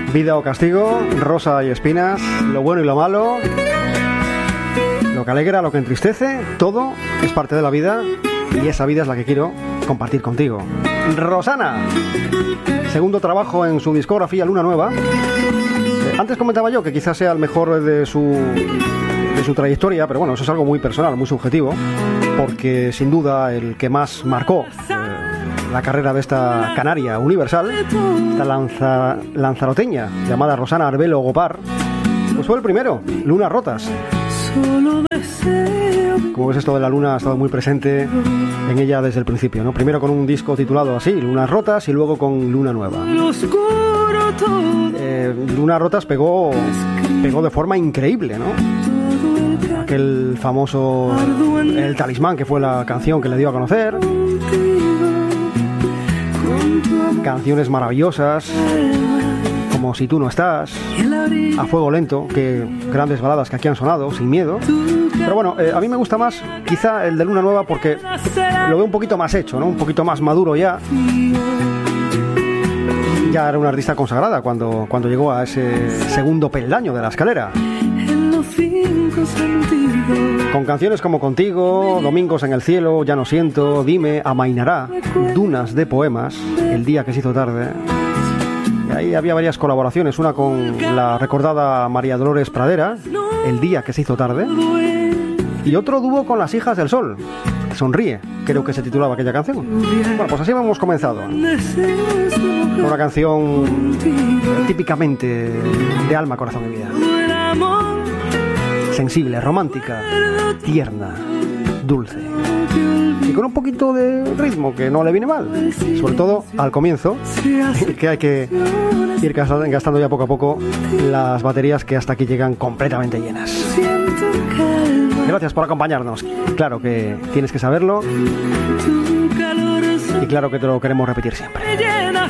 Vida o castigo, rosa y espinas, lo bueno y lo malo, lo que alegra, lo que entristece, todo es parte de la vida y esa vida es la que quiero compartir contigo. Rosana, segundo trabajo en su discografía Luna Nueva. Antes comentaba yo que quizás sea el mejor de su trayectoria, pero bueno, eso es algo muy personal, muy subjetivo, porque sin duda el que más marcó la carrera de esta canaria universal, esta lanzaroteña llamada Rosana Arbelo Gopar, pues fue el primero, Lunas Rotas. Como ves, esto de la luna ha estado muy presente en ella desde el principio, ¿no? Primero con un disco titulado así, Lunas Rotas, y luego con Luna Nueva. Lunas Rotas pegó de forma increíble, ¿no? Aquel famoso El Talismán, que fue la canción que le dio a conocer. Canciones maravillosas como Si tú no estás, A fuego lento, que grandes baladas que aquí han sonado, Sin miedo. Pero bueno, a mí me gusta más quizá el de Luna Nueva porque lo veo un poquito más hecho, ¿no? Un poquito más maduro ya. Ya era una artista consagrada cuando llegó a ese segundo peldaño de la escalera. Con canciones como Contigo, Domingos en el cielo, Ya no siento, Dime, Amainará, Dunas de poemas, El día que se hizo tarde. Y ahí había varias colaboraciones, una con la recordada María Dolores Pradera, El día que se hizo tarde, y otro dúo con Las hijas del sol, Sonríe, creo que se titulaba aquella canción. Bueno, pues así hemos comenzado. Una canción típicamente de alma, corazón y vida. Sensible, romántica, tierna, dulce. Y con un poquito de ritmo que no le viene mal. Sobre todo al comienzo, que hay que ir gastando ya poco a poco las baterías que hasta aquí llegan completamente llenas. Gracias por acompañarnos. Claro que tienes que saberlo. Y claro que te lo queremos repetir siempre.